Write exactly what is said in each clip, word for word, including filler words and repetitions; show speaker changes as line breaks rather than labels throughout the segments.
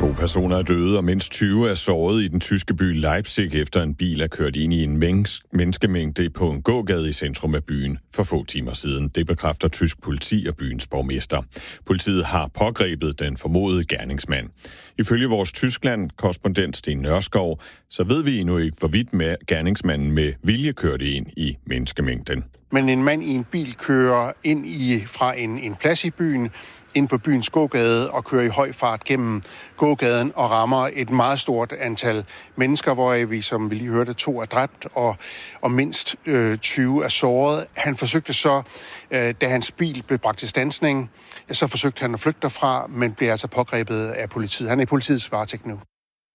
To personer er døde, og mindst tyve er såret i den tyske by Leipzig, efter en bil er kørt ind i en menneskemængde på en gågade i centrum af byen for få timer siden. Det bekræfter tysk politi og byens borgmester. Politiet har pågrebet den formodede gerningsmand. Ifølge vores Tyskland-korrespondent Sten Nørskov, så ved vi endnu ikke, hvorvidt med gerningsmanden med vilje kørte ind i menneskemængden.
Men en mand i en bil kører ind i, fra en, en plads i byen, ind på byens gågade og kører i høj fart gennem gågaden og rammer et meget stort antal mennesker, hvor vi, som vi lige hørte, to er dræbt og, og mindst øh, tyve er såret. Han forsøgte så, øh, da hans bil blev bragt til standsning, så forsøgte han at flygte derfra, men blev altså pågrebet af politiet. Han er i politiets varetægt nu.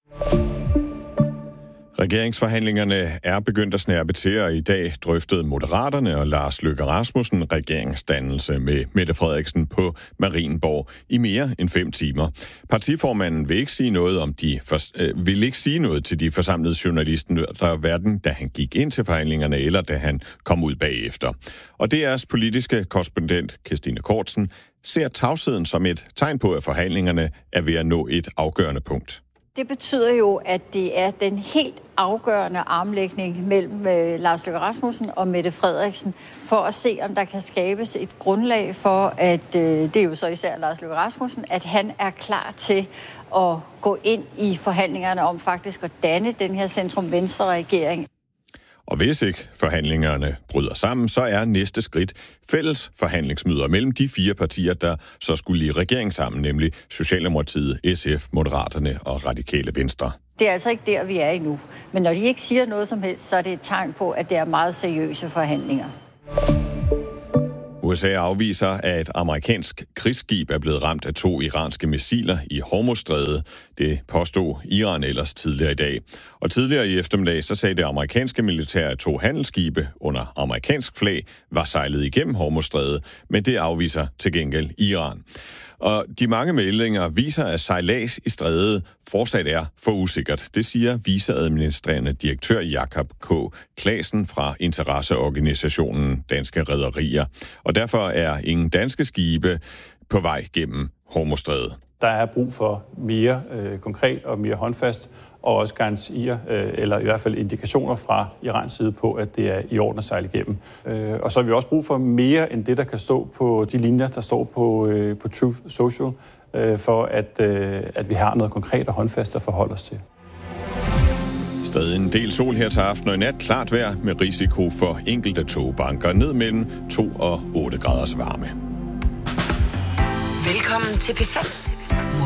Regeringsforhandlingerne er begyndt at snærpe til, og i dag drøftede Moderaterne og Lars Løkke Rasmussen regeringsdannelse med Mette Frederiksen på Marienborg i mere end fem timer. Partiformanden vil ikke sige noget om de for, øh, vil ikke sige noget til de forsamlede journalister, hverken da han gik ind til forhandlingerne eller da han kom ud bagefter. Og D R's politiske korrespondent Kirstine Kortsen ser tavsheden som et tegn på, at forhandlingerne er ved at nå et afgørende punkt.
Det betyder jo, at det er den helt afgørende armlægning mellem øh, Lars Løkke Rasmussen og Mette Frederiksen, for at se, om der kan skabes et grundlag for, at øh, det er jo så især Lars Løkke Rasmussen, at han er klar til at gå ind i forhandlingerne om faktisk at danne den her centrum-venstre-regering.
Og hvis ikke forhandlingerne bryder sammen, så er næste skridt fælles forhandlingsmøder mellem de fire partier, der så skulle i regering sammen, nemlig Socialdemokratiet, S F, Moderaterne og Radikale Venstre.
Det er altså ikke der, vi er endnu. Men når de ikke siger noget som helst, så er det et tegn på, at det er meget seriøse forhandlinger.
U S A afviser, at et amerikansk krigsskib er blevet ramt af to iranske missiler i Hormuzstrædet. Det påstod Iran ellers tidligere i dag. Og tidligere i eftermiddag så sagde det amerikanske militær, at to handelsskibe under amerikansk flag var sejlet igennem Hormuzstrædet, men det afviser til gengæld Iran. Og de mange meldinger viser, at sejlads i strædet fortsat er for usikkert. Det siger viceadministrerende direktør Jakob K. Claesen fra interesseorganisationen Danske Rederier. Og derfor er ingen danske skibe på vej gennem Hormuzstrædet.
Der er brug for mere øh, konkret og mere håndfast, og også garantier, øh, eller i hvert fald indikationer fra Irans side på, at det er i orden at sejle igennem. Øh, og så har vi også brug for mere end det, der kan stå på de linjer, der står på, øh, på Truth Social, øh, for at, øh, at vi har noget konkret og håndfast at forholde os til.
Stadig en del sol her til aften og i nat, klart vejr med risiko for enkelte togbanker ned mellem to og otte graders varme.
Velkommen til P fem.